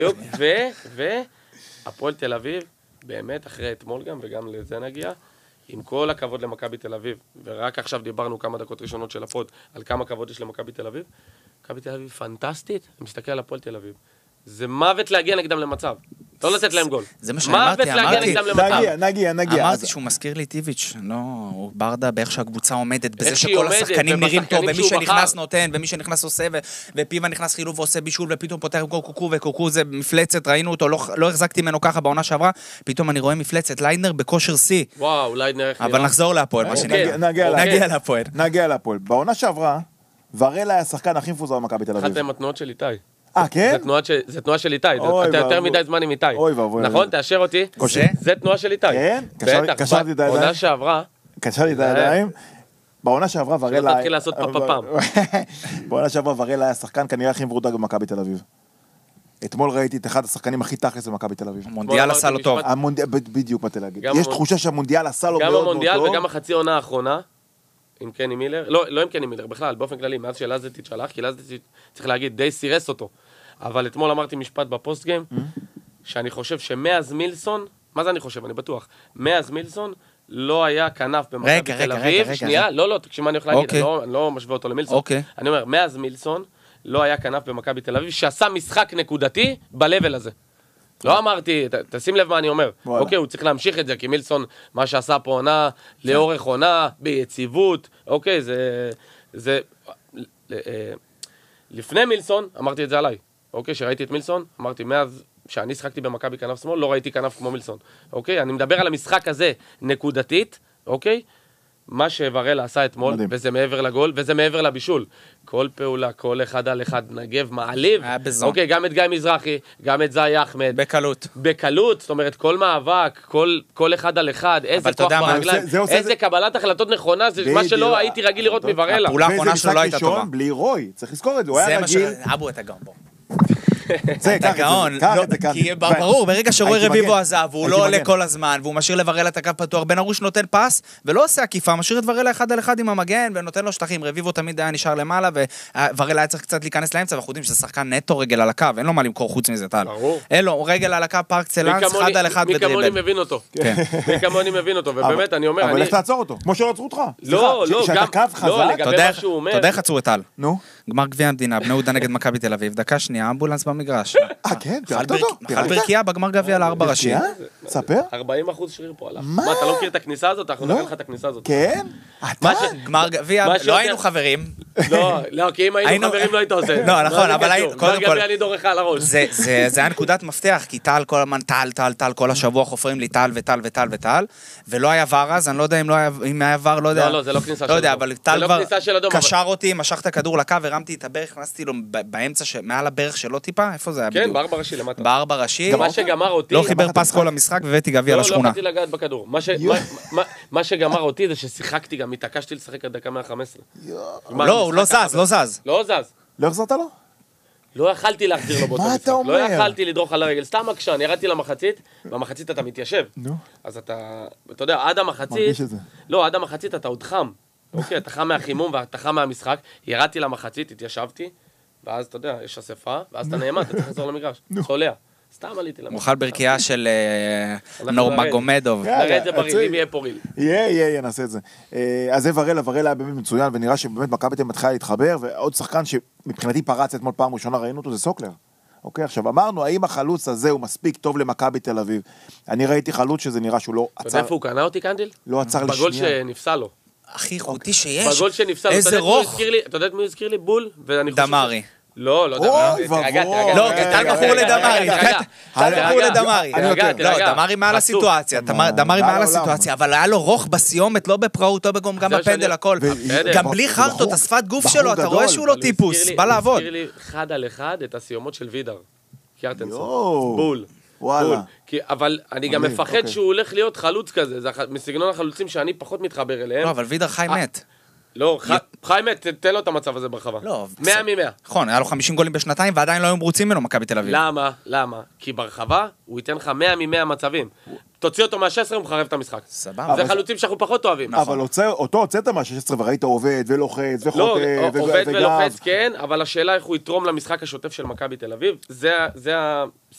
והפועל תל אביב, באמת אחרי אתמול גם, וגם לזה נגיע, עם כל הכבוד למכבי תל אביב, ורק עכשיו דיברנו כמה דקות ראשונות של הפוד, על כמה כבוד יש למכבי תל אביב, מכבי תל אביב פנטסטית, אני מסתכל על הפועל תל אביב. זה מוות להגיע נגדם למצב. לא לתת להם גול. זה מה שאמרתי, נגיע. אמרתי שהוא מזכיר לי טיביץ', לא, הוא ברדה באיך שהקבוצה עומדת, בזה שכל השחקנים נראים טוב, ומי שנכנס נותן, ומי שנכנס עושה, ופיבה נכנס חילוב ועושה בישול, ופתאום פותח קוקו, וקוקו זה מפלצת, ראינו אותו, לא החזקתי ממנו ככה בעונה שעברה, פתאום אני רואה מפלצת, ליידנר בכושר שיא. וואו, ליידנר. אבל נחזור להפועל, מה שנגיע להפועל. נגיע להפועל. בעונה שעברה, ורלה היה השחקן הכי מפוזר במכבי תל אביב. אחת התנועות של איתי. כן? זה תנועה של איתי, אתה יותר מדי זמן עם איתי. נכון? תאשר אותי. זה תנועה של איתי. כן? קשרתי את הידיים. בעונה שעברה. קשרתי את הידיים. בעונה שעברה ורלה... תתחיל לעשות פעם. בעונה שעברה ורלה היה שחקן כנראה הכי מבורדג במכבי תל אביב. אתמול ראיתי את אחד השחקנים הכי תכלס במכבי תל אביב. המונדיאל עשה לו טוב. בדיוק באתי להגיד. יש תחושה שהמונדיאל עשה לו מאוד מאוד טוב. גם המונדיאל וגם החצי עונה האחרונה. עם קני מילר, לא עם קני מילר, בכלל, באופן כללי, מאז שלזטיץ' שלח, כי לזטיץ' צריך להגיד, די סירס אותו. אבל אתמול אמרתי משפט בפוסט גיים, שאני חושב שמאז מילסון, מה זה אני חושב? אני בטוח. מאז מילסון לא היה כנף במכבי תל אביב. שנייה, לא, תקשיב מה אני הולך להגיד, אני לא משווה אותו למילסון. אני אומר, מאז מילסון לא היה כנף במכבי תל אביב, שעשה משחק נקודתי בלבל הזה. לא אמרתי, תשים לב מה אני אומר. אוקיי, הוא צריך להמשיך את זה, כי מילסון, מה שעשה פה עונה, לאורך עונה, ביציבות, אוקיי, זה... לפני מילסון, אמרתי את זה עליי. אוקיי, שראיתי את מילסון, אמרתי, מאז שאני שחקתי במכבי כנף שמאל, לא ראיתי כנף כמו מילסון. אוקיי, אני מדבר על המשחק הזה נקודתית, אוקיי? מה שוורלה עשה אתמול, וזה מעבר לגול, וזה מעבר לבישול. כל פעולה, כל אחד על אחד, נגב, מעליב. אוקיי, גם את גיא מזרחי, גם את זאי אחמד. בקלות, זאת אומרת, כל מאבק, כל אחד על אחד, איזה כוח ברגליים, איזה קבלת החלטות נכונה, זה מה שלא הייתי רגיל לראות מוורלה. הפעולה האחרונה שלו לא הייתה טובה. בלי רוי, צריך לזכור את זה, הוא היה רגיל. אבו אתה גם בו. זה גאון, כי ברור, ברגע שרוי רביבו עזב, והוא לא עולה כל הזמן, והוא משאיר לוורלה את הקו פתוח, בן ארוש נותן פס, ולא עושה עקיפה, משאיר את וורלה אחד על אחד עם המגן, ונותן לו שטחים, רביבו תמיד היה נשאר למעלה, ווורלה היה צריך קצת להיכנס לאמצע, ואנחנו יודעים שזה שחקן נטו רגל על הקו, אין לו מה למכור חוץ מזה, טל. אין לו, רגל על הקו, פארק צלנס, אחד על אחד ודריבל. מי כמוני מבין אותו, ובאמת אני אומר, אבל איך תעצור אותו? כמו שלא עצרו אותך. לא, שאתה קו חזק. אתה יודע איך עצרו את טל? גמר גביע המדינה, בני יהודה נגד מכבי תל אביב, דקה שנייה, אמבולנס במגרש. כן, פירקת אותו? חל ברקיעה בגמר גביע ל4 ראשי. ספר? 40% שריר פה עליו. מה, אתה לא מכיר את הכניסה הזאת? אנחנו נראה לך את הכניסה הזאת. כן? גמר גביע, לא היינו חברים. לא, כי אם היינו חברים לא היית עושה. לא, נכון, אבל גמר גביע אני דורך על הראש. זה היה נקודת מפתח, כי טל כל הזמן, טל, כל השבוע חופרים לי טל וטל, ולא היה ור אז, אני לא יודע אם היה ור, לא יודע. לא, זה לא כניסה של אדום. לא יודע, אבל טל כבר קשר אותי, משך את הכדור לקו, הרמתי את הברך, הכנסתי לו באמצע, מעל הברך שלו טיפה, איפה זה היה בדיוק? כן, בארבע ראשי למטה. בארבע ראשי. מה שגמר אותי... לא חיבר פס כל המשחק, והבאתי גביע לשכונה. לא יכולתי לגעת בכדור. מה שגמר אותי זה ששיחקתי גם, התעקשתי לשחק עד דקה 115. לא, הוא לא זז. לא זז. לא החזרת לו? לא יכלתי להחזיר לו באותו משחק. לא יכלתי לדרוך על הרגל. סתם עקשן, ירדתי למחצית, במחצית אתה מתיישב. אז אתה יודע, עד המחצית... מרגיש את זה. לא, עד המחצית אתה עוד חם. אוקיי, אתה חם מהחימום ואתה חם מהמשחק. ירדתי למחצית, התיישבתי, ואז אתה יודע, יש אספה, ואז אתה נעמד, אתה צריך לחזור למגרש. צולע. סתם עליתי למגרש. מוכל ברקיעה של נורמגומדוב. נראה את זה בריל, אם יהיה פה ריל. יהיה, נעשה את זה. אז זה ורלה היה באמת מצוין, ונראה שבאמת מכבי תל אביב מתחילה להתחבר, ועוד שחקן שמבחינתי פרץ אתמול פעם ראשונה, ראינו אותו, זה סוקלר. אוקיי, עכשיו אמרנו, האם החלוץ הזה הוא מספיק טוב למכבי תל אביב? אני ראיתי חלוץ שזה נראה שהוא לא עצר... אתה יודע איפה הוא קנה אותי, קנדיל? לא עצר לשנייה. בגול שנפסל לו. הכי חוטי שיש. בגול שנפסל לו. איזה רוך. אתה יודע מי הזכיר לי? בול. דמרי. לא דמרי. לא, טל בחור לדמרי. טל בחור לדמרי. לא, דמרי מעל הסיטואציה. דמרי מעל הסיטואציה, אבל היה לו רוך בסיומת, לא בפראות, לא בגום, גם בפנדל, הכל. גם בלי חרטות, השפת גוף שלו, אתה רואה שהוא לא טיפוס, בא לעבוד. הזכיר לי אחד על אחד את הסיומות של וידר. קיארטנסון. בול. וואלה. אבל אני גם מפחד שהוא הולך להיות חלוץ כזה, זה מסגנון החלוצים שאני פחות מתחבר אליהם. לא, אבל וידר חי מת. לא, חי מת, תן לו את המצב הזה ברחבה. לא. 100 מ-100. נכון, היה לו 50 גולים בשנתיים, ועדיין לא היו מרוצים ממנו מכבי תל אביב. למה? כי ברחבה הוא ייתן לך 100 מ-100 מצבים. תוציא אותו מה-16, הוא מחרב את המשחק. סבבה. זה חלוצים שאנחנו פחות אוהבים. אבל אותו הוצאת מה-16 וראית עובד ולוחץ וחוטא לא, עובד ולוחץ, כן, אבל השאלה איך הוא יתרום למשחק השוטף של מכבי תל אביב, זה